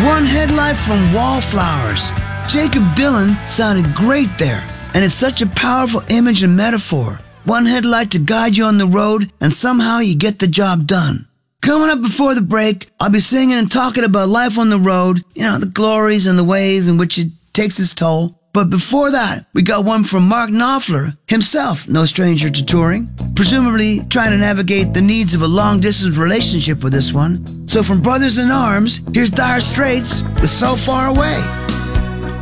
One headlight from Wallflowers. Jacob Dylan sounded great there, and it's such a powerful image and metaphor. One headlight to guide you on the road, and somehow you get the job done. Coming up before the break, I'll be singing and talking about life on the road, the glories and the ways in which it takes its toll. But before that, we got one from Mark Knopfler, himself no stranger to touring, presumably trying to navigate the needs of a long-distance relationship with this one. So from Brothers in Arms, here's Dire Straits with So Far Away.